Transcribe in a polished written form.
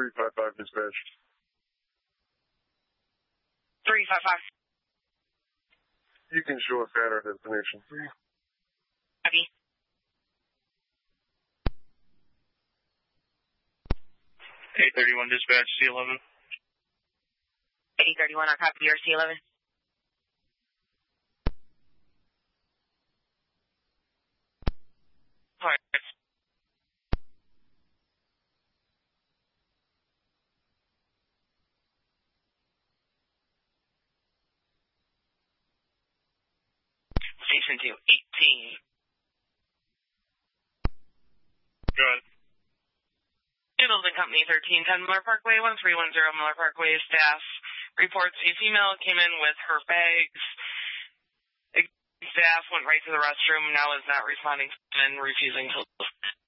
355 dispatch. 355. You can show us at our destination. Copy. 831 dispatch, C11. 831, I'll copy your C11. Alright. Station 2, 18. Go ahead. Middleton Company, 1310 Miller Parkway, 1310 Miller Parkway. Staff reports a female came in with her bags. Staff went right to the restroom, now is not responding and refusing to